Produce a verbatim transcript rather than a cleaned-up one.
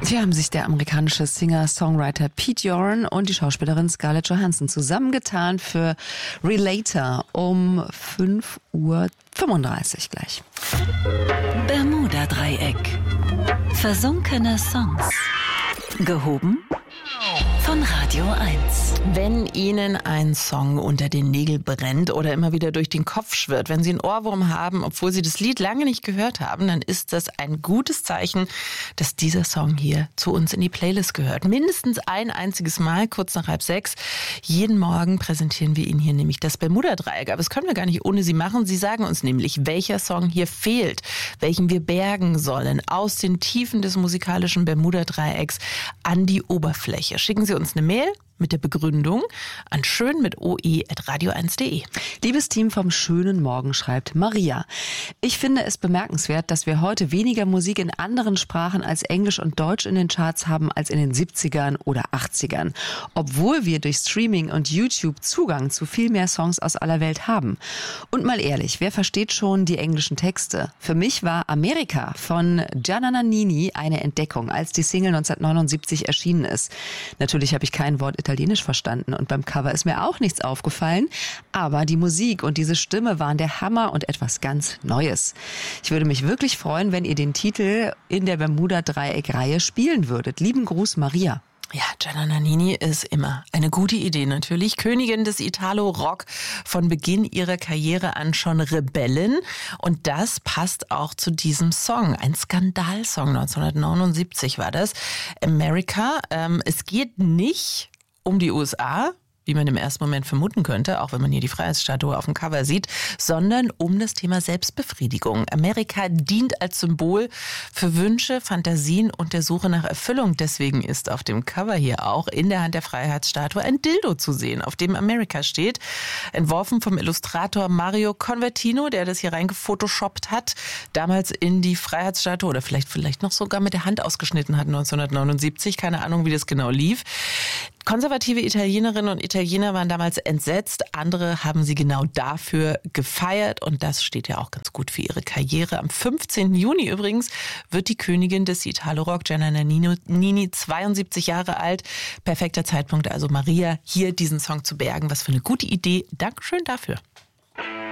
Sie haben sich der amerikanische Singer-Songwriter Pete Yorn und die Schauspielerin Scarlett Johansson zusammengetan für Relator um fünf Uhr fünfunddreißig gleich. Bermuda-Dreieck. Versunkene Songs. Gehoben von Radio eins. Wenn Ihnen ein Song unter den Nägeln brennt oder immer wieder durch den Kopf schwirrt, wenn Sie einen Ohrwurm haben, obwohl Sie das Lied lange nicht gehört haben, dann ist das ein gutes Zeichen, dass dieser Song hier zu uns in die Playlist gehört. Mindestens ein einziges Mal, kurz nach halb sechs. Jeden Morgen präsentieren wir Ihnen hier nämlich das Bermuda-Dreieck. Aber das können wir gar nicht ohne Sie machen. Sie sagen uns nämlich, welcher Song hier fehlt, welchen wir bergen sollen, aus den Tiefen des musikalischen Bermuda-Dreiecks an die Oberfläche. Schicken Sie uns eine Mail mit der Begründung an schön mit oe at radio eins punkt de. Liebes Team vom schönen Morgen, schreibt Maria. Ich finde es bemerkenswert, dass wir heute weniger Musik in anderen Sprachen als Englisch und Deutsch in den Charts haben als in den siebzigern oder achtzigern. Obwohl wir durch Streaming und YouTube Zugang zu viel mehr Songs aus aller Welt haben. Und mal ehrlich, wer versteht schon die englischen Texte? Für mich war Amerika von Gianna Nannini eine Entdeckung, als die Single neunzehnhundertneunundsiebzig erschienen ist. Natürlich habe ich kein Wort Italienisch verstanden und beim Cover ist mir auch nichts aufgefallen, aber die Musik und diese Stimme waren der Hammer und etwas ganz Neues. Ich würde mich wirklich freuen, wenn ihr den Titel in der Bermuda-Dreieck-Reihe spielen würdet. Lieben Gruß, Maria. Ja, Gianna Nannini ist immer eine gute Idee natürlich. Königin des Italo-Rock, von Beginn ihrer Karriere an schon Rebellin. Und das passt auch zu diesem Song. Ein Skandalsong, neunzehnhundertneunundsiebzig war das. America. Ähm, es geht nicht um die U S A, wie man im ersten Moment vermuten könnte, auch wenn man hier die Freiheitsstatue auf dem Cover sieht, sondern um das Thema Selbstbefriedigung. Amerika dient als Symbol für Wünsche, Fantasien und der Suche nach Erfüllung. Deswegen ist auf dem Cover hier auch in der Hand der Freiheitsstatue ein Dildo zu sehen, auf dem Amerika steht. Entworfen vom Illustrator Mario Convertino, der das hier reingefotoshoppt hat, damals in die Freiheitsstatue oder vielleicht, vielleicht noch sogar mit der Hand ausgeschnitten hat neunzehnhundertneunundsiebzig. Keine Ahnung, wie das genau lief. Konservative Italienerinnen und Italiener waren damals entsetzt. Andere haben sie genau dafür gefeiert. Und das steht ja auch ganz gut für ihre Karriere. Am fünfzehnten Juni übrigens wird die Königin des Italo-Rock, Gianna Nannini, zweiundsiebzig Jahre alt. Perfekter Zeitpunkt also, Maria, hier diesen Song zu bergen. Was für eine gute Idee. Dankeschön dafür.